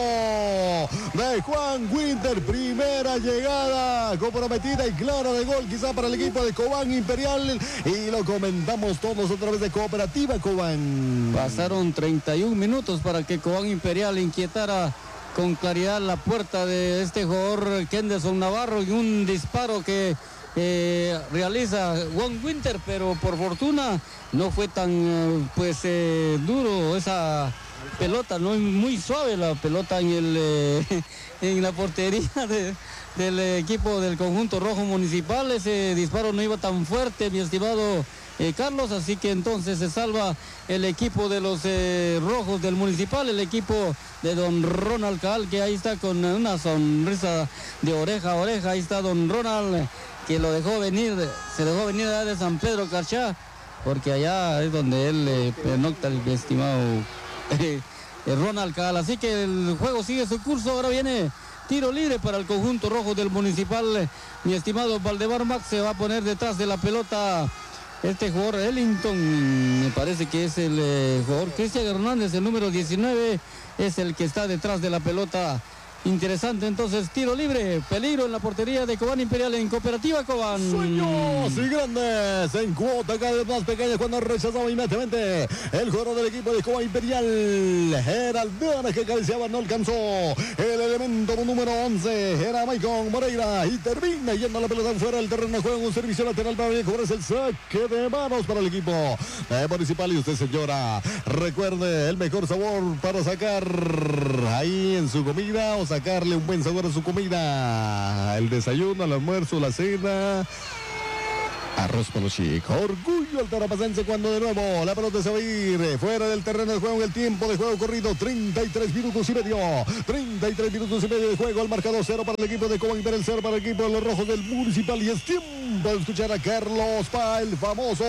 de Juan Winter, primera llegada comprometida y clara de gol quizá para el equipo de Cobán Imperial, y lo comentamos todos otra vez de Cooperativa Cobán. Pasaron treinta y un minutos para que Cobán Imperial inquietara con claridad la puerta de este jugador Henderson Navarro, y un disparo que Eh, realiza Juan Winter, pero por fortuna no fue tan eh, pues eh, duro esa pelota, no es muy suave la pelota en el eh, en la portería de, del equipo del conjunto rojo Municipal. Ese disparo no iba tan fuerte, mi estimado eh, Carlos, así que entonces se salva el equipo de los eh, rojos del Municipal, el equipo de don Ronald Cal, que ahí está con una sonrisa de oreja a oreja. Ahí está don Ronald, que lo dejó venir, se dejó venir allá de San Pedro Carchá, porque allá es donde él eh, pernocta el estimado eh, Ronald Cal. Así que el juego sigue su curso, ahora viene tiro libre para el conjunto rojo del Municipal. Mi estimado Valdemar Max se va a poner detrás de la pelota Este jugador Ellington, me parece que es el eh, jugador Cristian Hernández, el número diecinueve, es el que está detrás de la pelota. Interesante, entonces, tiro libre, peligro en la portería de Cobán Imperial en Cooperativa Cobán. Sueños y grandes en cuota cada vez más pequeña cuando rechazaba inmediatamente el jugador del equipo de Cobán Imperial. Geraldana que cabeceaba, no alcanzó el elemento número once, era Maicon Moreira y termina yendo la pelota fuera del terreno de juego, un servicio lateral para cobrar el saque de manos para el equipo de Municipal. Y usted, señora, recuerde el mejor sabor para sacar ahí en su comida o sacarle un buen sabor a su comida, el desayuno, el almuerzo, la cena. Arroz Polo Chic, orgullo al tarapacense cuando de nuevo la pelota se va a ir fuera del terreno de juego en el tiempo de juego corrido, treinta y tres minutos y medio, treinta y tres minutos y medio de juego, al marcador cero para el equipo de Cobán Imperial, cero para el equipo de los rojos del Municipal, y es tiempo de escuchar a Carlos Pa, el famoso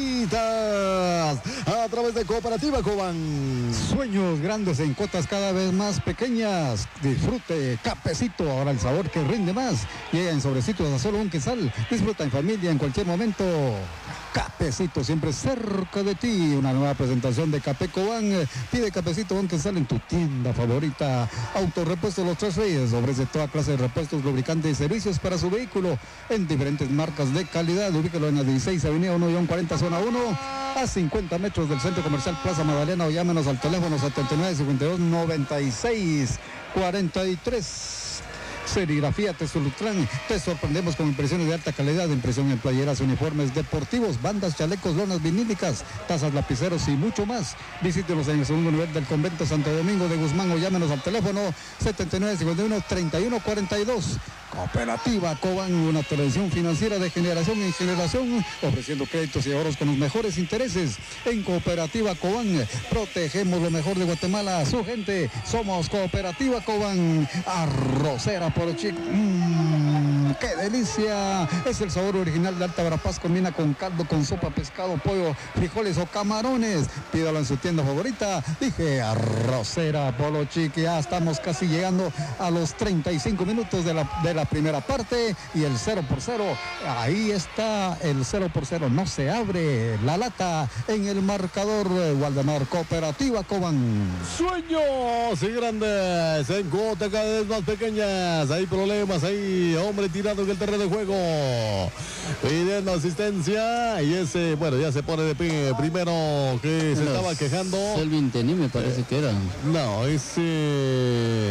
Payitas, a través de Cooperativa Cobán. Sueños grandes en cuotas cada vez más pequeñas. Disfrute Cafecito, ahora el sabor que rinde más. Llega en sobrecitos a solo un quetzal. Disfruta en familia en cualquier momento. Cafecito, siempre cerca de ti. Una nueva presentación de Capé Cobán. Pide Cafecito un quetzal en tu tienda favorita. Autorepuesto Los Tres Reyes ofrece toda clase de repuestos, lubricantes y servicios para su vehículo en diferentes marcas de calidad. Ubícalo en la dieciséis Avenida uno cuarenta Zona uno, a cincuenta metros del Centro Comercial Plaza Magdalena, o llámenos al teléfono setenta y nueve cincuenta y dos noventa y seis cuarenta y tres. Serigrafía Tesolutrán, te sorprendemos con impresiones de alta calidad, impresión en playeras, uniformes deportivos, bandas, chalecos, lonas vinílicas, tazas, lapiceros y mucho más. Visítenos en el segundo nivel del convento Santo Domingo de Guzmán o llámenos al teléfono setenta y nueve cincuenta y uno treinta y uno cuarenta y dos. Cooperativa Cobán, una televisión financiera de generación en generación, ofreciendo créditos y ahorros con los mejores intereses. En Cooperativa Cobán, protegemos lo mejor de Guatemala, su gente. Somos Cooperativa Cobán. Arrocera Polo Chic, mmm, qué delicia. Es el sabor original de Alta Verapaz, combina con caldo, con sopa, pescado, pollo, frijoles o camarones. Pídalo en su tienda favorita. Dije Arrocera Polo Chic. Ya estamos casi llegando a los treinta y cinco minutos de la, de la primera parte, y el cero por cero, ahí está el cero por cero, no se abre la lata en el marcador. Waldemar, Cooperativa Cobán. Sueños y grandes en cuota cada vez más pequeñas, hay problemas, hay hombre tirando en el terreno de juego, pidiendo asistencia, y ese, bueno, ya se pone de pie, primero que se Los estaba quejando. Selvin Tení me parece eh, que era. No, ese...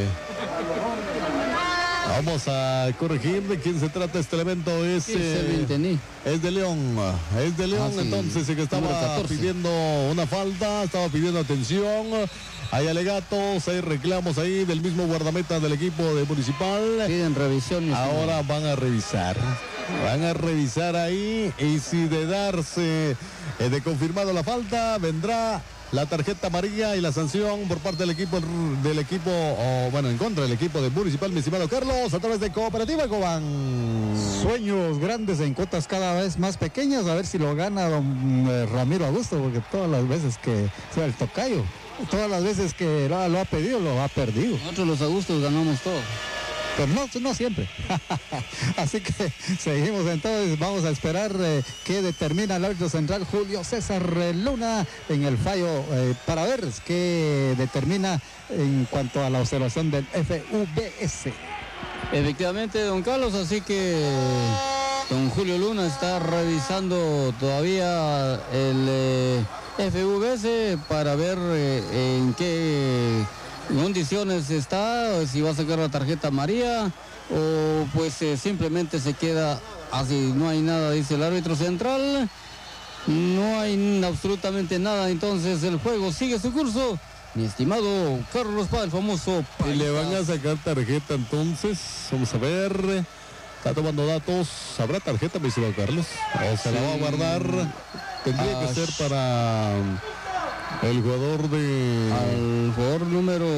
Vamos a corregir de quién se trata este elemento. Es, Sí, Selvin eh, Tení. es de León. Es de León, Ah, sí. entonces, que estaba Número catorce. pidiendo una falta, estaba pidiendo atención. Hay alegatos, hay reclamos ahí del mismo guardameta del equipo de Municipal. Piden revisión. Ahora van a revisar. Van a revisar ahí, y si de darse eh, de confirmado la falta, vendrá la tarjeta amarilla y la sanción por parte del equipo del equipo o bueno, en contra del equipo de Municipal, mi estimado Carlos, a través de Cooperativa Cobán. Sueños grandes en cuotas cada vez más pequeñas, a ver si lo gana don eh, Ramiro Augusto, porque todas las veces que sea el tocayo, todas las veces que lo, lo ha pedido, lo ha perdido. Nosotros los Augustos ganamos todo. Pero no, no siempre. Así que seguimos entonces, vamos a esperar eh, que determina el árbitro central Julio César Luna en el fallo eh, para ver qué determina en cuanto a la observación del F U B S. Efectivamente, don Carlos, así que don Julio Luna está revisando todavía el eh, F U B S para ver eh, en qué condiciones está, si va a sacar la tarjeta amarilla o pues eh, simplemente se queda así, no hay nada, dice el árbitro central, no hay absolutamente nada, entonces el juego sigue su curso. Mi estimado Carlos Pa, el famoso Y le van a sacar tarjeta entonces, vamos a ver, está tomando datos, ¿habrá tarjeta, mi estimado Carlos? ¿O se la va a guardar? Tendría Ah, que ser para el jugador de... al jugador número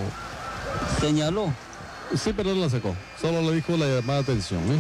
señaló. Sí, pero no la sacó, solo le dijo la llamada de atención, ¿eh?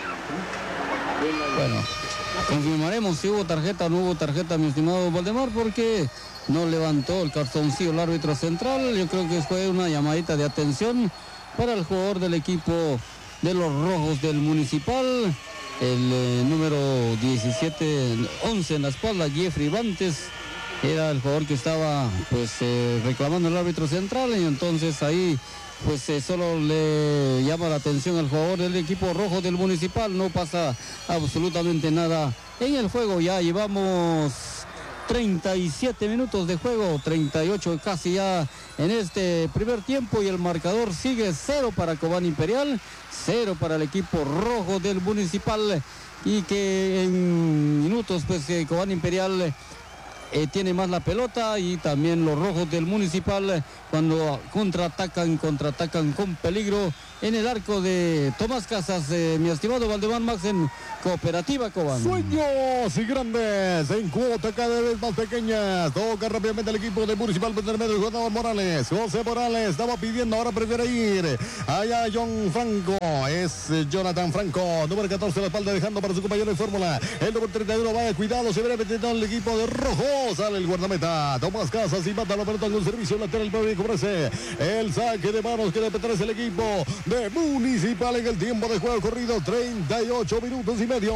Bueno, confirmaremos si hubo tarjeta o no hubo tarjeta, mi estimado Waldemar, porque no levantó el cartoncillo el árbitro central. Yo creo que fue una llamadita de atención para el jugador del equipo de los rojos del Municipal. el eh, número diecisiete, once en la espalda, Jeffrey Bantes, era el jugador que estaba pues eh, reclamando el árbitro central, y entonces ahí pues eh, solo le llama la atención al jugador del equipo rojo del Municipal. No pasa absolutamente nada en el juego. Ya llevamos treinta y siete minutos de juego, treinta y ocho casi ya en este primer tiempo, y el marcador sigue cero para Cobán Imperial, cero para el equipo rojo del Municipal, y que en minutos pues eh, Cobán Imperial Eh, tiene más la pelota, y también los rojos del Municipal eh, cuando contraatacan, contraatacan con peligro en el arco de Tomás Casas. Eh, mi estimado Valdemar Max en Cooperativa Cobán. Sueños y grandes en cuota cada vez más pequeñas. Toca rápidamente el equipo de Municipal por el medio del jugador Morales. José Morales estaba pidiendo, ahora prefiere ir allá John Franco. Es Jonathan Franco, número catorce, la espalda dejando para su compañero de fórmula. El número treinta y uno va de cuidado, se viene metiendo el equipo de rojo. Sale el guardameta Tomás Casas y manda la pelota con servicio lateral para ofrece el saque de manos que le pertenece el equipo de Municipal en el tiempo de juego corrido, treinta y ocho minutos y medio.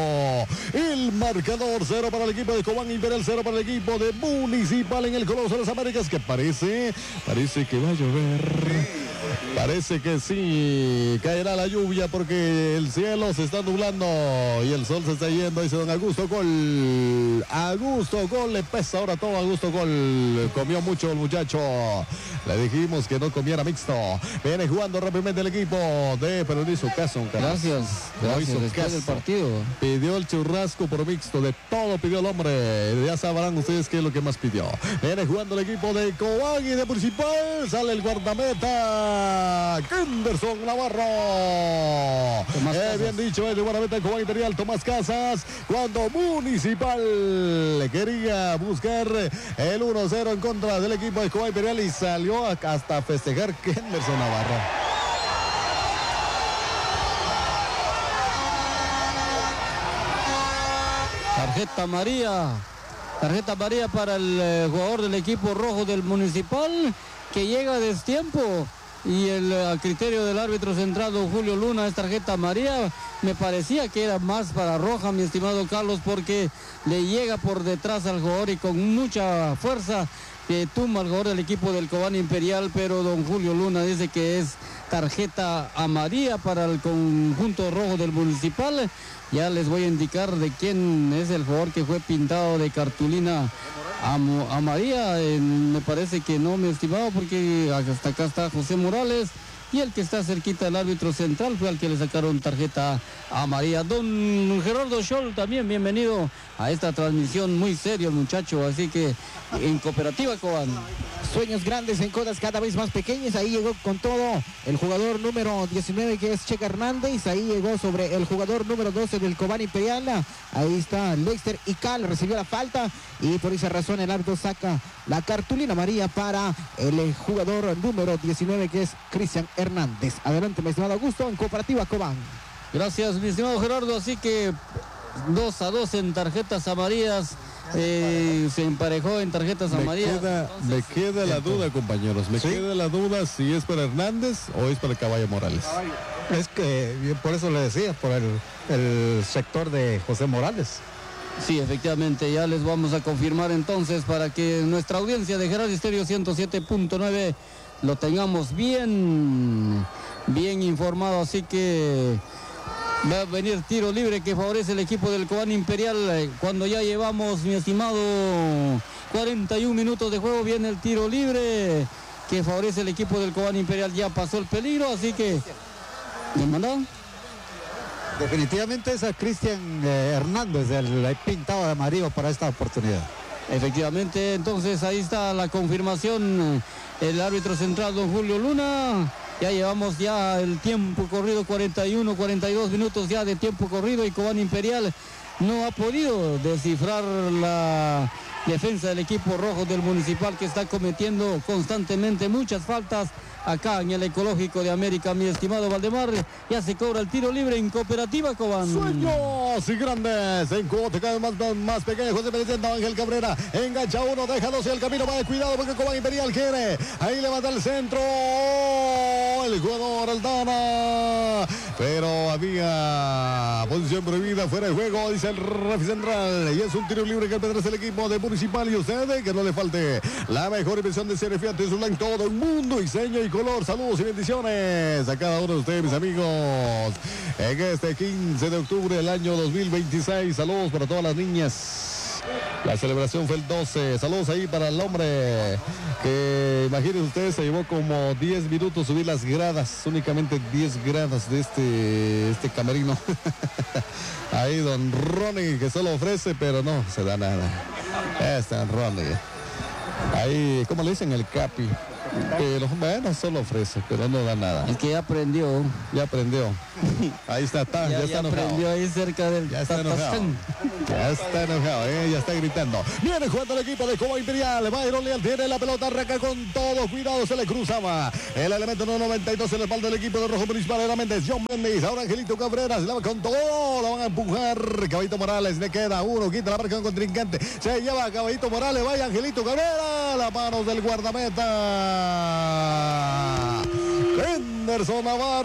El marcador cero para el equipo de Cobán Imperial, cero para el equipo de Municipal en el Coloso de las Américas, que parece, parece que va a llover. Parece que sí, caerá la lluvia porque el cielo se está nublando y el sol se está yendo. Dice don Augusto Gol. Augusto Gol le pesa ahora todo. Augusto Gol comió mucho el muchacho. Le dijimos que no comiera mixto. Viene jugando rápidamente el equipo de, pero no hizo caso. Gracias, no gracias. hizo Después caso del partido. Pidió el churrasco por mixto, de todo pidió el hombre. Ya sabrán ustedes qué es lo que más pidió. Viene jugando el equipo de Cobán y de Municipal. Sale el guardameta Kenderson Navarro. Eh, bien dicho, es de guardameta de Cobán Imperial, Tomás Casas. Cuando Municipal quería buscar el uno cero en contra del equipo de Cobán Imperial y salió hasta festejar Kenderson Navarro. Tarjeta amarilla, tarjeta amarilla para el eh, jugador del equipo rojo del Municipal, que llega a destiempo, y el a criterio del árbitro central don Julio Luna es tarjeta amarilla. Me parecía que era más para roja, mi estimado Carlos, porque le llega por detrás al jugador y con mucha fuerza que tumba al jugador del equipo del Cobán Imperial, pero don Julio Luna dice que es tarjeta amarilla para el conjunto rojo del Municipal. Ya les voy a indicar de quién es el jugador que fue pintado de cartulina am amarilla. Eh, me parece que no, mi estimado, porque hasta acá está José Morales, y el que está cerquita del árbitro central fue al que le sacaron tarjeta amarilla. Don Gerardo Scholl, también bienvenido a esta transmisión, muy serio el muchacho, así que en Cooperativa Cobán. Sueños grandes en codas cada vez más pequeñas. Ahí llegó con todo el jugador número diecinueve, que es Checa Hernández. Ahí llegó sobre el jugador número doce del Cobán Imperial. Ahí está Lexter Ical, recibió la falta y por esa razón el árbitro saca la cartulina amarilla para el jugador número diecinueve, que es Cristian Hernández. Adelante, mi estimado Augusto, en Cooperativa Cobán. Gracias, mi estimado Gerardo. Así que dos a dos en tarjetas amarillas. Eh, se emparejó en tarjetas me amarillas. Queda, Entonces, me queda la duda, compañeros. Me ¿Sí? queda la duda si es para Hernández o es para Caballo Morales. Es que por eso le decía, por el, el sector de José Morales. Sí, efectivamente, ya les vamos a confirmar entonces para que nuestra audiencia de Gerardo Estéreo ciento siete punto nueve lo tengamos bien, bien informado. Así que va a venir tiro libre que favorece el equipo del Cobán Imperial. Cuando ya llevamos, mi estimado, cuarenta y un minutos de juego, viene el tiro libre que favorece el equipo del Cobán Imperial. Ya pasó el peligro, así que... ¿Me mandaron? Definitivamente es a Cristian eh, Hernández, el pintado de amarillo para esta oportunidad. Efectivamente, entonces ahí está la confirmación. El árbitro central, don Julio Luna. Ya llevamos ya el tiempo corrido, cuarenta y uno, cuarenta y dos minutos ya de tiempo corrido, y Cobán Imperial no ha podido descifrar la defensa del equipo rojo del Municipal, que está cometiendo constantemente muchas faltas acá en el Ecológico de América, mi estimado Valdemar. Ya se cobra el tiro libre en Cooperativa Cobán. Sueños y grandes en cuota cada vez más, más pequeño. José presenta Ángel Cabrera, engancha uno, deja dos y el camino va de cuidado porque Cobán Imperial quiere. Ahí levanta el centro el jugador Aldana, pero había posición prohibida, fuera de juego, dice el referee central. Y es un tiro libre que tendrá el equipo de Municipal. Y usted, que no le falte la mejor impresión de Serie Fiat en todo el mundo, diseño y color. Saludos y bendiciones a cada uno de ustedes, mis amigos. En este quince de octubre del año dos mil veintiséis. Saludos para todas las niñas. La celebración fue el doce. Saludos ahí para el hombre que, imagínense ustedes, se llevó como diez minutos subir las gradas, únicamente diez gradas de este, este camerino. Ahí don Ronnie, que solo ofrece, pero no se da nada. Este Ronnie. Ahí, ¿cómo le dicen? El Capi. Pero bueno, solo ofrece, pero no da nada. El que ya aprendió. Ya aprendió. Ahí está, está ya, ya está ya enojado. aprendió ahí cerca del Ya está enojado. Ya está enojado, eh, ya está gritando. Viene jugando el equipo de Cobán Imperial. Byron Leal tiene la pelota, arranca con todo. Cuidado, se le cruzaba. El elemento noventa y dos en el espalda del equipo de Rojo Municipal era Méndez. John Méndez. Ahora Angelito Cabrera. Se la va con todo. La van a empujar. Caballito Morales. Le queda uno. Quita la marca con contrincante. Se lleva a Caballito Morales. Vaya Angelito Cabrera. La mano del guardameta. Henderson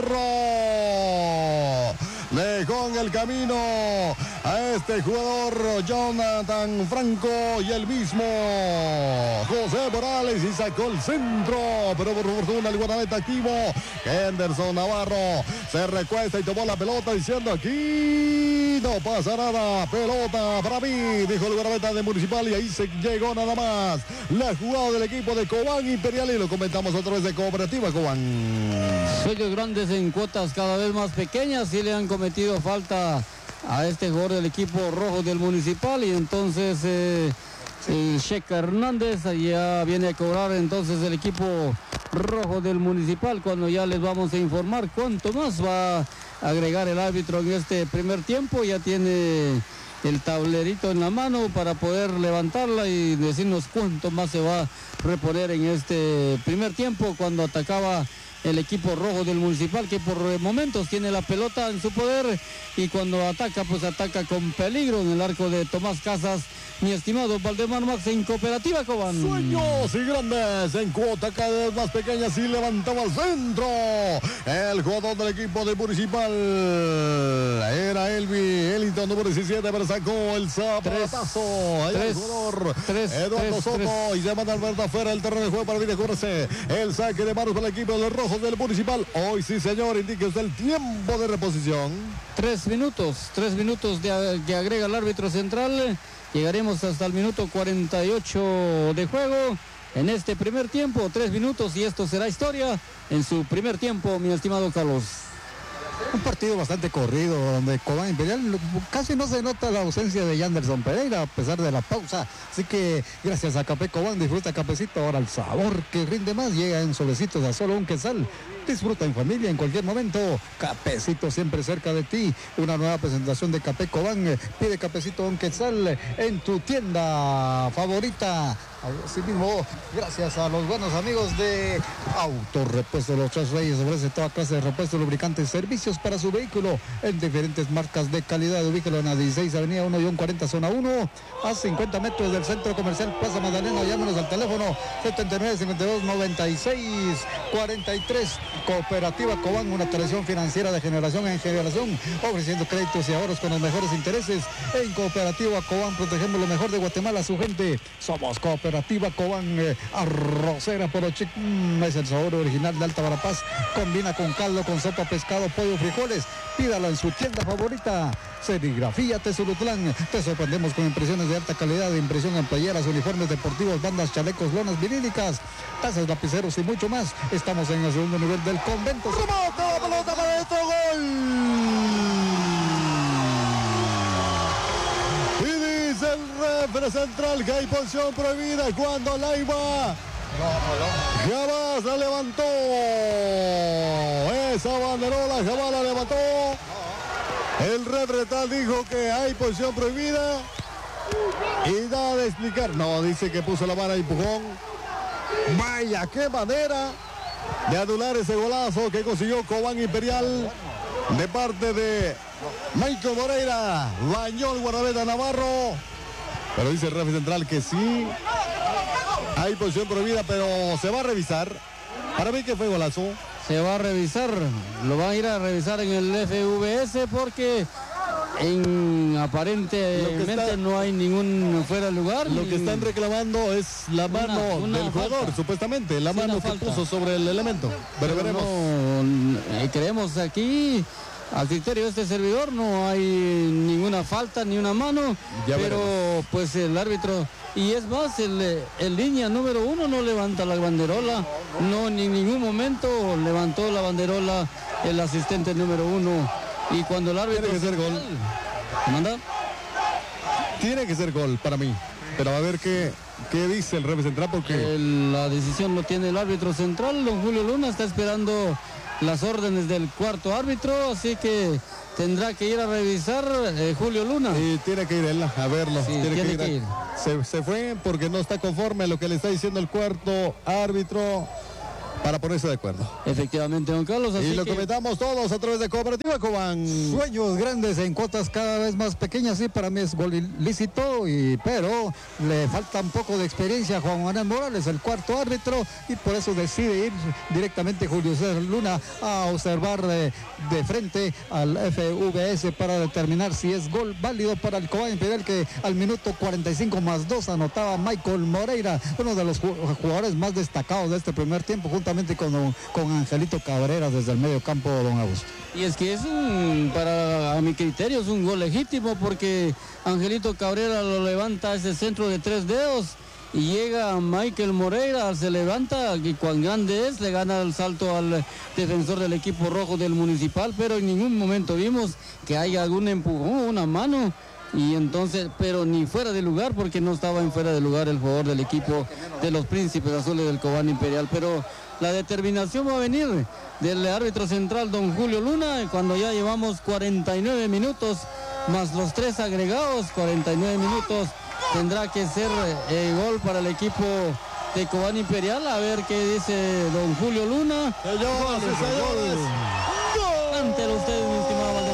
Navarro dejó en el camino a este jugador Jonathan Franco y el mismo José Morales y sacó el centro, pero por fortuna el guardameta activo Henderson Navarro se recuesta y tomó la pelota diciendo: aquí no pasa nada, pelota para mí, dijo el guardameta de Municipal, y ahí se llegó nada más la jugada del equipo de Cobán Imperial, y lo comentamos otra vez de Cooperativa Cobán. Sueños grandes en cuotas cada vez más pequeñas, y le han cometido falta a este jugador del equipo rojo del Municipal, y entonces eh, el Checa Hernández ya viene a cobrar entonces el equipo rojo del Municipal, cuando ya les vamos a informar cuánto más va a agregar el árbitro en este primer tiempo. Ya tiene el tablerito en la mano para poder levantarla y decirnos cuánto más se va a reponer en este primer tiempo, cuando atacaba el equipo rojo del Municipal, que por momentos tiene la pelota en su poder, y cuando ataca, pues ataca con peligro en el arco de Tomás Casas. Mi estimado Valdemar Max en Cooperativa Cobán. Sueños y grandes en cuota cada vez más pequeñas, y levantaba al centro el jugador del equipo de Municipal. Era Elvi Ellington, número diecisiete, pero sacó el zapatazo. Ahí el jugador tres, Eduardo tres, Soto tres. y se manda Alberto afuera del terreno de juego para venir a correrse el saque de manos para el equipo de los rojos del Municipal. Hoy sí, señor, indique usted el tiempo de reposición. Tres minutos, tres minutos de, que agrega el árbitro central. Llegaremos hasta el minuto cuarenta y ocho de juego en este primer tiempo. Tres minutos y esto será historia en su primer tiempo, mi estimado Carlos. Un partido bastante corrido, donde Cobán Imperial casi no se nota la ausencia de Yanderson Pereira a pesar de la pausa. Así que gracias a Café Cobán, disfruta Cafecito. Ahora el sabor que rinde más llega en sobrecitos a solo un quetzal. Disfruta en familia en cualquier momento. Cafecito siempre cerca de ti. Una nueva presentación de Café Cobán. Pide Cafecito un quetzal en tu tienda favorita. Asimismo, gracias a los buenos amigos de Autorepuesto Los Tres Reyes, ofrece toda clase de repuestos, lubricantes, servicios para su vehículo en diferentes marcas de calidad. Ubíquelo en la dieciséis Avenida uno cuarenta Zona uno, a cincuenta metros del Centro Comercial Plaza Magdalena. Llámenos al teléfono setenta y nueve, cincuenta y dos, noventa y seis, cuarenta y tres. Cooperativa Cobán, una tradición financiera de generación en generación, ofreciendo créditos y ahorros con los mejores intereses. En Cooperativa Cobán protegemos lo mejor de Guatemala a su gente. Somos Cooperativa Cobán, eh, arrocera por Ochic, mm, es el sabor original de Alta Verapaz. Combina con caldo, con sopa, pescado, pollo, frijoles. Pídala en su tienda favorita. Serigrafía Tesulutlán. Te sorprendemos con impresiones de alta calidad, de impresión en playeras, uniformes deportivos, bandas, chalecos, lonas vinílicas, tazas, lapiceros y mucho más. Estamos en el segundo nivel del convento. ¡Remata la pelota para dentro! ¡Gol! El referee central que hay posición prohibida cuando Laiva jamás la levantó. Esa banderola jamás la levantó. El referee central dijo que hay posición prohibida y nada de explicar. No, dice que puso la mano y empujón. Vaya, qué manera de anular ese golazo que consiguió Cobán Imperial de parte de Michael Moreira. Bañó el guardameta Navarro. Pero dice el referee central que sí hay posición prohibida, pero se va a revisar. Para mí que fue golazo. se va a revisar, lo van a ir a revisar en el F V S porque en aparentemente está, no hay ningún fuera de lugar. Lo que están reclamando es la una, mano una del jugador, falta. supuestamente, la Sí, mano que falta. puso sobre el elemento. Pero, Pero veremos. no, eh, creemos aquí, a criterio de este servidor, no hay ninguna falta ni una mano, Ya pero veremos. pues el árbitro, y es más, el, el línea número uno no levanta la banderola, no, ni en ningún momento levantó la banderola el asistente número uno, y cuando el árbitro... Tiene que ser gol. ¿Manda? Tiene que ser gol para mí. Pero a ver qué, qué dice el revés central porque... El- la decisión lo tiene el árbitro central, don Julio Luna, está esperando las órdenes del cuarto árbitro, así que tendrá que ir a revisar eh, Julio Luna. Y tiene que ir él a verlo. Sí, tiene, tiene que ir. que ir. Se, se fue porque no está conforme a lo que le está diciendo el cuarto árbitro para ponerse de acuerdo. Efectivamente, don Carlos, así Y lo que comentamos todos a través de Cooperativa Cobán. Sueños grandes en cuotas cada vez más pequeñas, sí, para mí es gol ilícito, y, pero le falta un poco de experiencia a Juan Manuel Morales, el cuarto árbitro, y por eso decide ir directamente Julio César Luna a observar de, de frente al F V S para determinar si es gol válido para el Cobán Imperial, que al minuto cuarenta y cinco más dos anotaba Michael Moreira, uno de los jugadores más destacados de este primer tiempo, juntamente con, con Angelito Cabrera desde el medio campo, don Augusto. y es que es un, para a mi criterio, es un gol legítimo porque Angelito Cabrera lo levanta a ese centro de tres dedos y llega Michael Moreira, se levanta, y cuán grande es, le gana el salto al defensor del equipo rojo del Municipal, pero en ningún momento vimos que haya algún empujón, una mano, y entonces, pero ni fuera de lugar, porque no estaba en fuera de lugar el jugador del equipo de los Príncipes Azules del Cobán Imperial, pero la determinación va a venir del árbitro central, don Julio Luna, cuando ya llevamos cuarenta y nueve minutos, más los tres agregados, cuarenta y nueve minutos, tendrá que ser eh, gol para el equipo de Cobán Imperial, a ver qué dice don Julio Luna. Señoras y señores, Ante ustedes, mi estimado Valdemar.